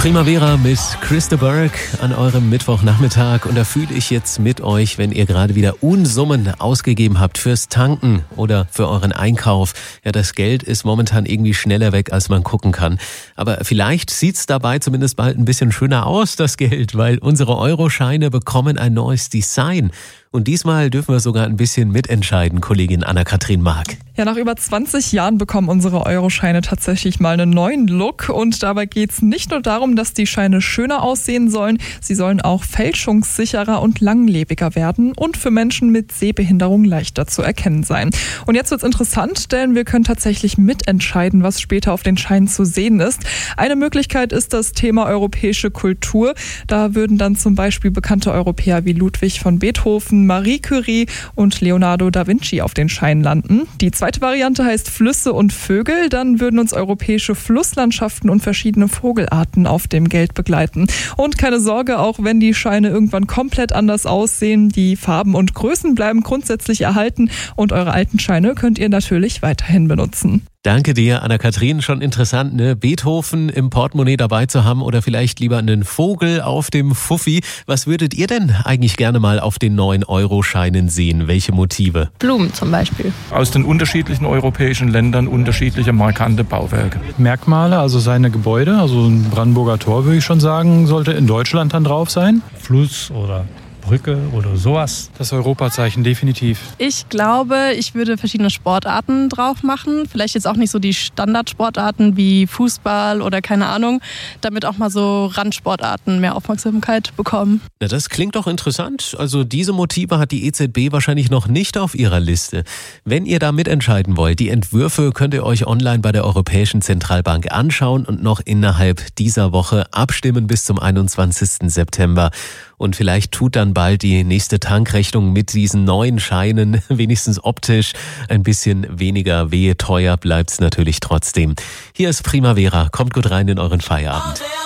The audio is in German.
Primavera mit Chris de Burgh an eurem Mittwochnachmittag. Und da fühle ich jetzt mit euch, wenn ihr gerade wieder Unsummen ausgegeben habt fürs Tanken oder für euren Einkauf. Ja, das Geld ist momentan irgendwie schneller weg, als man gucken kann. Aber vielleicht sieht's dabei zumindest bald ein bisschen schöner aus, das Geld, weil unsere Euroscheine bekommen ein neues Design. Und diesmal dürfen wir sogar ein bisschen mitentscheiden, Kollegin Anna-Kathrin Mark. Ja, nach über 20 Jahren bekommen unsere Euroscheine tatsächlich mal einen neuen Look. Und dabei geht's nicht nur darum, dass die Scheine schöner aussehen sollen, sie sollen auch fälschungssicherer und langlebiger werden und für Menschen mit Sehbehinderung leichter zu erkennen sein. Und jetzt wird's interessant, denn wir können tatsächlich mitentscheiden, was später auf den Scheinen zu sehen ist. Eine Möglichkeit ist das Thema europäische Kultur. Da würden dann zum Beispiel bekannte Europäer wie Ludwig von Beethoven, Marie Curie und Leonardo da Vinci auf den Scheinen landen. Die zweite Variante heißt Flüsse und Vögel. Dann würden uns europäische Flusslandschaften und verschiedene Vogelarten auf dem Geld begleiten. Und keine Sorge, auch wenn die Scheine irgendwann komplett anders aussehen, die Farben und Größen bleiben grundsätzlich erhalten und eure alten Scheine könnt ihr natürlich weiterhin benutzen. Danke dir, Anna-Kathrin. Schon interessant, ne? Beethoven im Portemonnaie dabei zu haben oder vielleicht lieber einen Vogel auf dem Fuffi. Was würdet ihr denn eigentlich gerne mal auf den neuen Euroscheinen sehen? Welche Motive? Blumen zum Beispiel. Aus den unterschiedlichen europäischen Ländern unterschiedliche markante Bauwerke. Merkmale, also seine Gebäude, also ein Brandenburger Tor würde ich schon sagen, sollte in Deutschland dann drauf sein. Fluss oder Brücke oder sowas. Das Europazeichen definitiv. Ich glaube, ich würde verschiedene Sportarten drauf machen. Vielleicht jetzt auch nicht so die Standardsportarten wie Fußball oder keine Ahnung, damit auch mal so Randsportarten mehr Aufmerksamkeit bekommen. Na, das klingt doch interessant. Also diese Motive hat die EZB wahrscheinlich noch nicht auf ihrer Liste. Wenn ihr da mitentscheiden wollt, die Entwürfe könnt ihr euch online bei der Europäischen Zentralbank anschauen und noch innerhalb dieser Woche abstimmen bis zum 21. September. Und vielleicht tut dann bald die nächste Tankrechnung mit diesen neuen Scheinen, wenigstens optisch, ein bisschen weniger weh. Teuer bleibt's natürlich trotzdem. Hier ist Primavera. Kommt gut rein in euren Feierabend.